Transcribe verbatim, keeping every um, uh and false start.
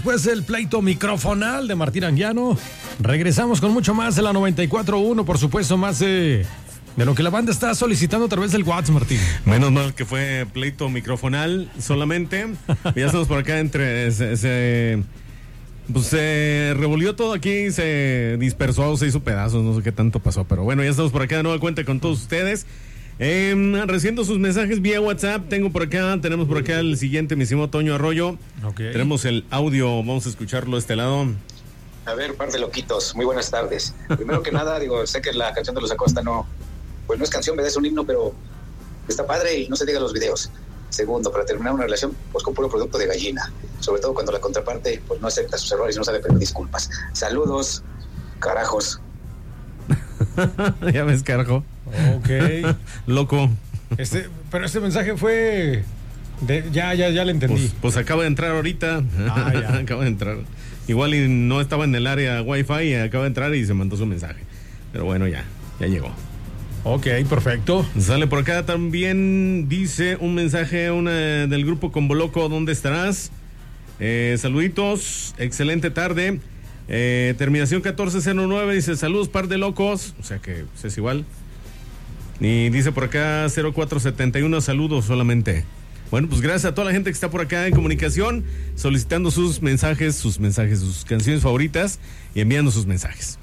Pues el pleito microfonal de Martín Anguiano. Regresamos con mucho más de la noventa y cuatro punto uno, por supuesto, más de, de lo que la banda está solicitando a través del WhatsApp, Martín. Menos mal que fue pleito microfonal solamente. Ya estamos por acá entre... Se, se, pues se revolvió todo aquí, se dispersó, se hizo pedazos, no sé qué tanto pasó. Pero bueno, ya estamos por acá de nueva cuenta con todos ustedes. Eh, recibiendo sus mensajes vía WhatsApp. Tengo por acá, tenemos por acá el siguiente, mi estimado Toño Arroyo. Okay. Tenemos el audio, vamos a escucharlo de este lado. A ver, par de loquitos, muy buenas tardes. Primero que nada, digo, sé que la canción de Los Acosta no, pues no es canción, es un himno, pero está padre y no se diga los videos. Segundo, para terminar una relación, pues con puro producto de gallina, sobre todo cuando la contraparte pues no acepta sus errores y no sabe pedir disculpas. Saludos, carajos. Ya ves, carajo. Ok. Loco. Este, pero este mensaje fue... De, ya, ya, ya le entendí. Pues, pues acaba de entrar ahorita. Ah, ya. Acaba de entrar. Igual y no estaba en el área Wi-Fi y acaba de entrar y se mandó su mensaje. Pero bueno, ya, ya llegó. Ok, perfecto. Sale por acá también, dice un mensaje una del grupo Combo Loco, ¿dónde estarás? Eh, saluditos, excelente tarde. Eh, terminación catorce cero nueve, dice saludos par de locos, o sea que pues, es igual. Y dice por acá cero cuatro setenta y uno, saludos solamente. Bueno, pues gracias a toda la gente que está por acá en comunicación, solicitando sus mensajes, sus mensajes, sus canciones favoritas y enviando sus mensajes.